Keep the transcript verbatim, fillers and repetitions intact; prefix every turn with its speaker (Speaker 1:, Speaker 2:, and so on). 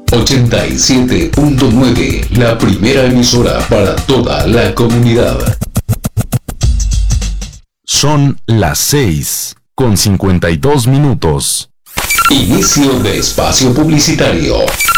Speaker 1: ochenta y siete punto nueve, la primera emisora para toda la comunidad.
Speaker 2: Son las seis con cincuenta y dos minutos.
Speaker 1: Inicio de espacio publicitario.